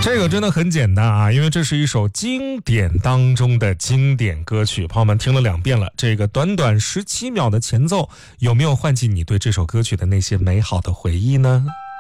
这个真的很简单啊，因为这是一首经典当中的经典歌曲，朋友们听了2遍了。这个短短17秒的前奏，有没有唤起你对这首歌曲的那些美好的回忆呢？